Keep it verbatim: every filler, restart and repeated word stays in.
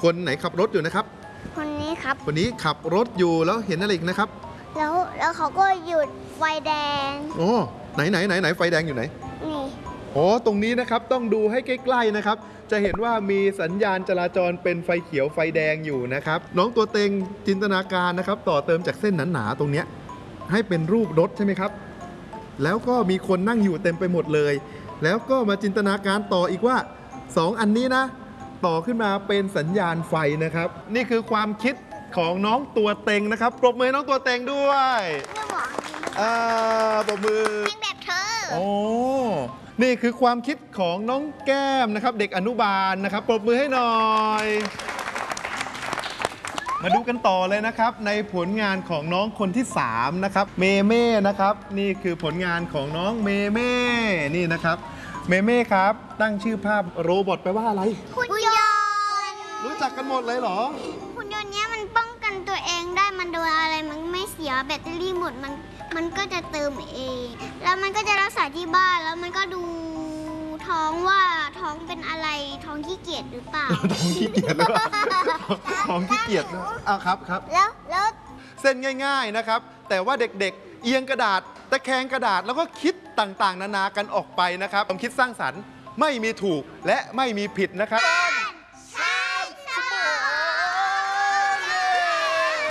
คนไหนขับรถอยู่นะครับคนนี้ครับคนนี้ขับรถอยู่แล้วเห็นอะไรอีกนะครับแล้วแล้วเขาก็หยุดไฟแดงโอ้ไหนไหนไหนไหนไฟแดงอยู่ไหนนี่โอ้ตรงนี้นะครับต้องดูให้ใกล้ๆนะครับจะเห็นว่ามีสัญญาณจราจรเป็นไฟเขียวไฟแดงอยู่นะครับน้องตัวเต็งจินตนาการนะครับต่อเติมจากเส้นหนาๆตรงเนี้ยให้เป็นรูปรถใช่ไหมครับแล้วก็มีคนนั่งอยู่เต็มไปหมดเลยแล้วก็มาจินตนาการต่ออีกว่าสองอันนี้นะต่อขึ้นมาเป็นสัญญาณไฟนะครับนี่คือความคิดของน้องตัวเต็งนะครับปรบมือน้องตัวเต็งด้วยไม่บอกอ่าปรบมือเป็นแบบเธอโอ้นี่คือความคิดของน้องแก้มนะครับเด็กอนุบาลนะครับปรบมือให้หน่อยมาดูกันต่อเลยนะครับในผลงานของน้องคนที่สามนะครับเมเม่นะครับนี่คือผลงานของน้องเมเม่นี่นะครับเมเม่ครับตั้งชื่อภาพโรบอทแปลว่าอะไรหุ่นยนต์รู้จักกันหมดเลยเหรอหุ่นยนต์เนี้ยมันป้องกันตัวเองได้มันโดนอะไรมันไม่เสียแบตเตอรี่หมดมันมันก็จะเติมเองแล้วมันก็จะรักษาที่บ้านแล้วมันก็ดูท้องว่าท้องเป็นอะไรท้องขี้เกียจหรือเปล่าท้องขี้เกียจหรือเปล่าท้องขี้เกียจนะอ้าวครับครับแล้วแล้วเส้นง่ายๆนะครับแต่ว่าเด็กๆเอียงกระดาษตะแคงกระดาษแล้วก็คิดต่างๆนานากันออกไปนะครับความคิดสร้างสรรค์ไม่มีถูกและไม่มีผิดนะครับ